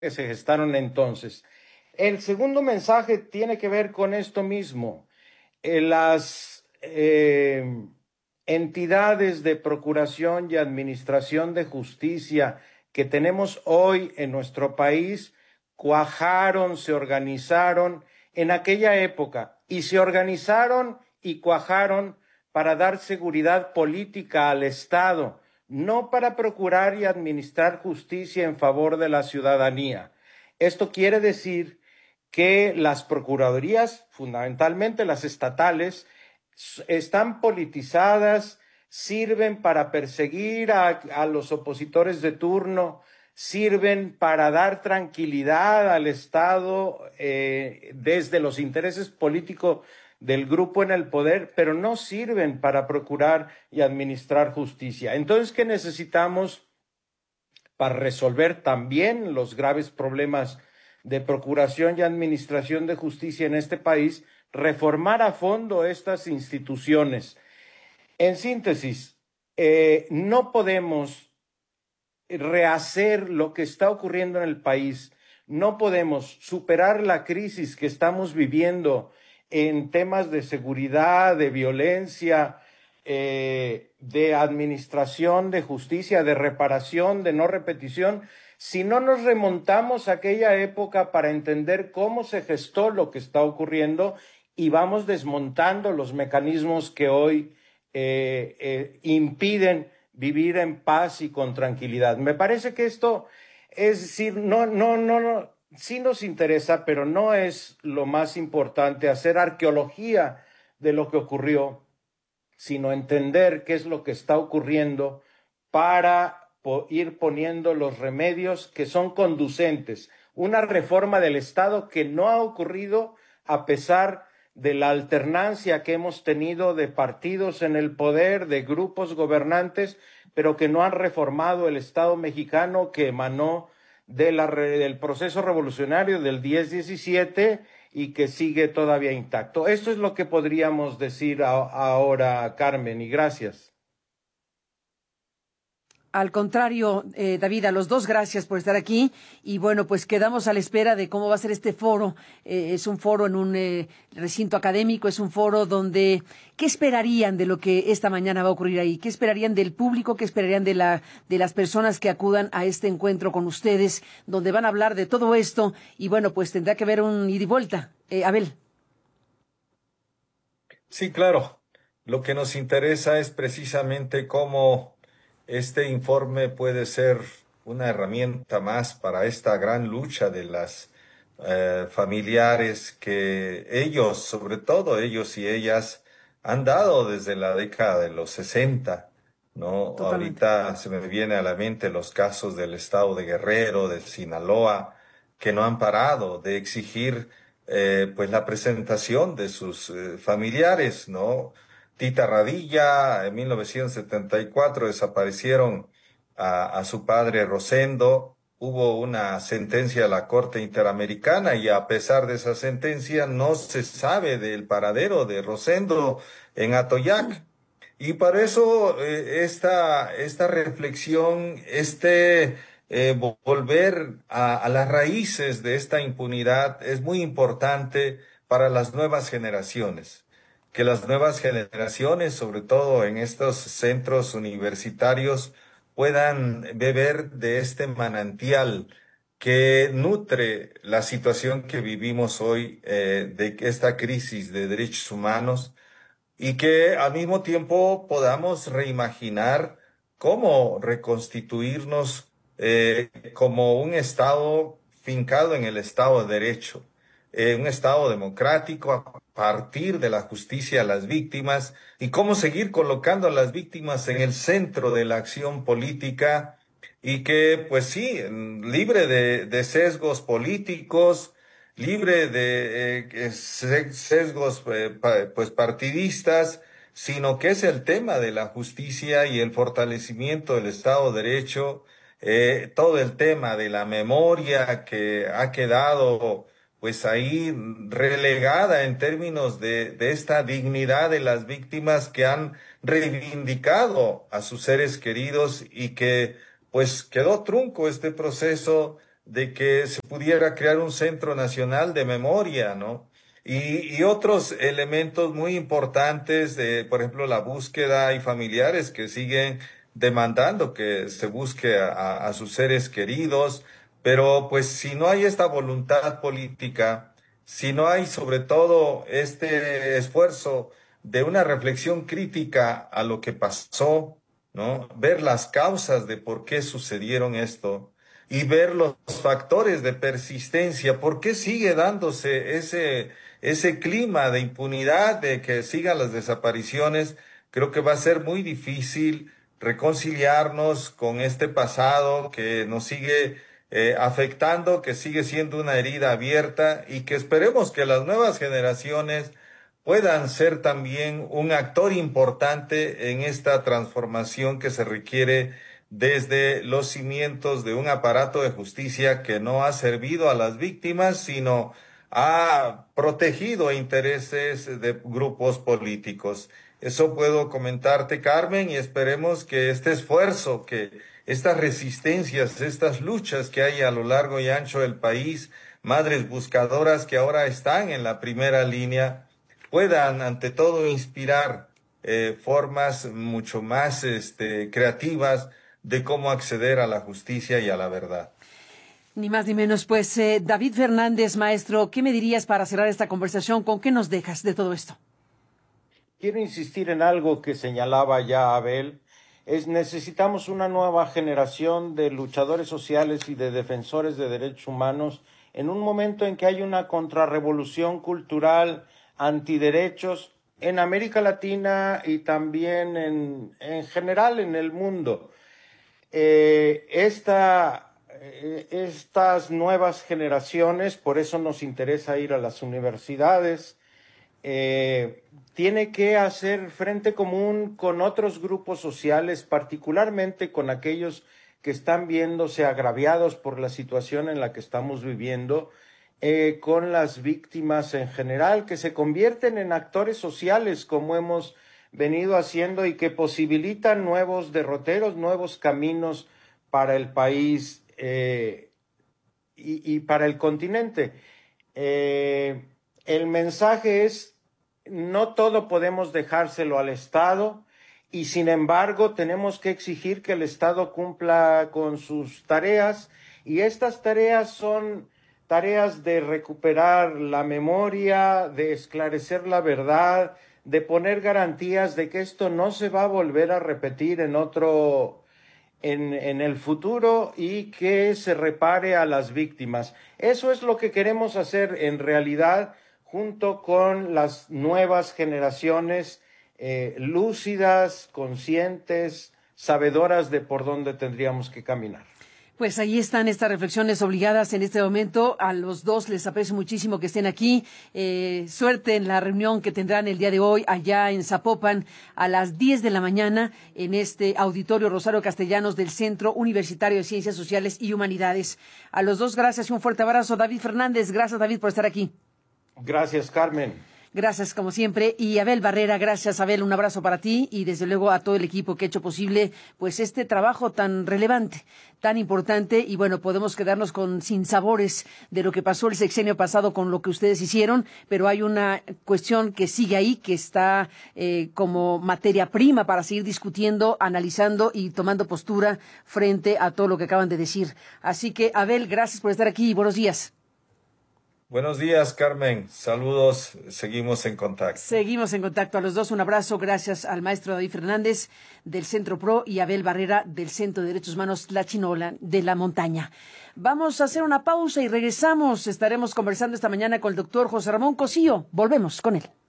que se gestaron entonces. El segundo mensaje tiene que ver con esto mismo. Las entidades de procuración y administración de justicia que tenemos hoy en nuestro país cuajaron, se organizaron en aquella época y se organizaron y cuajaron para dar seguridad política al Estado, no para procurar y administrar justicia en favor de la ciudadanía. Esto quiere decir que las procuradurías, fundamentalmente las estatales, están politizadas, sirven para perseguir a los opositores de turno, sirven para dar tranquilidad al Estado desde los intereses políticos del grupo en el poder, pero no sirven para procurar y administrar justicia. Entonces, ¿qué necesitamos para resolver también los graves problemas de procuración y administración de justicia en este país? Reformar a fondo estas instituciones. En síntesis, no podemos rehacer lo que está ocurriendo en el país, no podemos superar la crisis que estamos viviendo en temas de seguridad, de violencia, de administración, de justicia, de reparación, de no repetición, si no nos remontamos a aquella época para entender cómo se gestó lo que está ocurriendo y vamos desmontando los mecanismos que hoy impiden vivir en paz y con tranquilidad. Me parece que esto, es decir, no, sí nos interesa, pero no es lo más importante hacer arqueología de lo que ocurrió, sino entender qué es lo que está ocurriendo para ir poniendo los remedios que son conducentes. Una reforma del Estado que no ha ocurrido a pesar de la alternancia que hemos tenido de partidos en el poder, de grupos gobernantes, pero que no han reformado el Estado mexicano que emanó del proceso revolucionario del 10-17 y que sigue todavía intacto. Esto es lo que podríamos decir ahora, Carmen, y gracias. Al contrario, David, a los dos gracias por estar aquí y bueno, pues quedamos a la espera de cómo va a ser este foro. Es un foro en un recinto académico, es un foro donde, ¿qué esperarían de lo que esta mañana va a ocurrir ahí? ¿Qué esperarían del público? ¿Qué esperarían de las personas que acudan a este encuentro con ustedes, donde van a hablar de todo esto? Y bueno, pues tendrá que haber un ida y vuelta. Abel. Sí, claro. Lo que nos interesa es precisamente cómo este informe puede ser una herramienta más para esta gran lucha de las familiares que ellos, sobre todo ellos y ellas, han dado desde la década de los 60, ¿no? Totalmente. Ahorita se me viene a la mente los casos del estado de Guerrero, de Sinaloa, que no han parado de exigir pues la presentación de sus familiares, ¿no? Tita Radilla, en 1974 desaparecieron a su padre Rosendo. Hubo una sentencia de la Corte Interamericana y a pesar de esa sentencia no se sabe del paradero de Rosendo en Atoyac. Y para eso esta reflexión, volver a las raíces de esta impunidad es muy importante para las nuevas generaciones. Que las nuevas generaciones, sobre todo en estos centros universitarios, puedan beber de este manantial que nutre la situación que vivimos hoy, de esta crisis de derechos humanos y que al mismo tiempo podamos reimaginar cómo reconstituirnos como un Estado fincado en el Estado de Derecho, un Estado democrático a partir de la justicia a las víctimas y cómo seguir colocando a las víctimas en el centro de la acción política y que, pues sí, libre de sesgos políticos, libre de sesgos pues partidistas, sino que es el tema de la justicia y el fortalecimiento del Estado de Derecho, todo el tema de la memoria que ha quedado pues ahí relegada en términos de esta dignidad de las víctimas que han reivindicado a sus seres queridos y que pues quedó trunco este proceso de que se pudiera crear un Centro Nacional de Memoria, ¿no? Y otros elementos muy importantes de, por ejemplo, la búsqueda y familiares que siguen demandando que se busque a sus seres queridos, pero pues si no hay esta voluntad política, si no hay sobre todo este esfuerzo de una reflexión crítica a lo que pasó, ¿no? Ver las causas de por qué sucedieron esto y ver los factores de persistencia, por qué sigue dándose ese clima de impunidad, de que sigan las desapariciones. Creo que va a ser muy difícil reconciliarnos con este pasado que nos sigue afectando, que sigue siendo una herida abierta y que esperemos que las nuevas generaciones puedan ser también un actor importante en esta transformación que se requiere desde los cimientos de un aparato de justicia que no ha servido a las víctimas, sino ha protegido intereses de grupos políticos. Eso puedo comentarte, Carmen, y esperemos que este esfuerzo, que estas resistencias, estas luchas que hay a lo largo y ancho del país, madres buscadoras que ahora están en la primera línea, puedan ante todo inspirar formas mucho más creativas de cómo acceder a la justicia y a la verdad. Ni más ni menos, pues David Fernández, maestro, ¿qué me dirías para cerrar esta conversación? ¿Con qué nos dejas de todo esto? Quiero insistir en algo que señalaba ya Abel. Necesitamos una nueva generación de luchadores sociales y de defensores de derechos humanos en un momento en que hay una contrarrevolución cultural, antiderechos en América Latina y también en general en el mundo. Estas nuevas generaciones, por eso nos interesa ir a las universidades, tiene que hacer frente común con otros grupos sociales, particularmente con aquellos que están viéndose agraviados por la situación en la que estamos viviendo, con las víctimas en general, que se convierten en actores sociales como hemos venido haciendo y que posibilitan nuevos derroteros, nuevos caminos para el país y para el continente. El mensaje es: no todo podemos dejárselo al Estado y sin embargo tenemos que exigir que el Estado cumpla con sus tareas, y estas tareas son tareas de recuperar la memoria, de esclarecer la verdad, de poner garantías de que esto no se va a volver a repetir en el futuro y que se repare a las víctimas. Eso es lo que queremos hacer en realidad, junto con las nuevas generaciones lúcidas, conscientes, sabedoras de por dónde tendríamos que caminar. Pues ahí están estas reflexiones obligadas en este momento. A los dos les aprecio muchísimo que estén aquí. Suerte en la reunión que tendrán el día de hoy allá en Zapopan a las 10 de la mañana en este auditorio Rosario Castellanos del Centro Universitario de Ciencias Sociales y Humanidades. A los dos, gracias y un fuerte abrazo. David Fernández, gracias David por estar aquí. Gracias, Carmen. Gracias, como siempre. Y Abel Barrera, gracias, Abel. Un abrazo para ti y, desde luego, a todo el equipo que ha hecho posible pues este trabajo tan relevante, tan importante. Y, bueno, podemos quedarnos con sinsabores de lo que pasó el sexenio pasado con lo que ustedes hicieron, pero hay una cuestión que sigue ahí, que está como materia prima para seguir discutiendo, analizando y tomando postura frente a todo lo que acaban de decir. Así que, Abel, gracias por estar aquí y buenos días. Buenos días, Carmen. Saludos. Seguimos en contacto. Seguimos en contacto. A los dos un abrazo. Gracias al maestro David Fernández del Centro PRO y Abel Barrera del Centro de Derechos Humanos La Chinola de la Montaña. Vamos a hacer una pausa y regresamos. Estaremos conversando esta mañana con el doctor José Ramón Cosío. Volvemos con él.